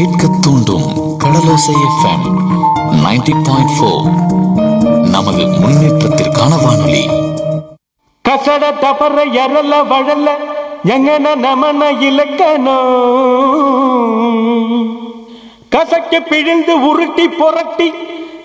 கேட்க தூண்டும் கடலோசை எஃப்எம் 90.4. நமது முன்னேற்றத்திற்கான வானொலி. கசட தபற எரல வழல எங்கன நமன இலக்கணம் கசக்கி பிழிந்து உருட்டி புரட்டி